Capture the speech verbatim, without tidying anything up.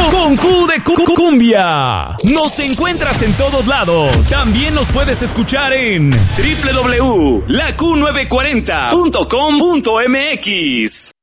con Q de cu- Cumbia. Nos encuentras en todos lados. También nos puedes escuchar en doble u doble u doble u punto la q novecientos cuarenta punto com punto m x.